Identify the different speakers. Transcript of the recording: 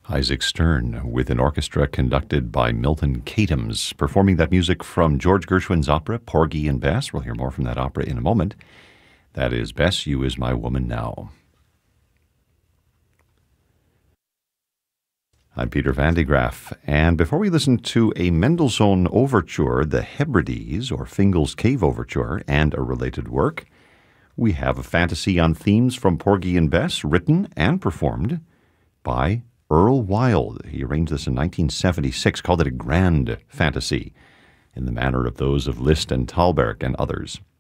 Speaker 1: Isaac Stern with an orchestra conducted by Milton Katims, performing that music from George Gershwin's opera, Porgy and Bess. We'll hear more from that opera in a moment. That is Bess, You Is My Woman Now. I'm Peter Van de Graaff, and before we listen to a Mendelssohn overture, the Hebrides, or Fingal's Cave Overture, and a related work, we have a fantasy on themes from Porgy and Bess, written and performed by Earl Wild. He arranged this in 1976, called it a grand fantasy, in the manner of those of Liszt and Thalberg and others.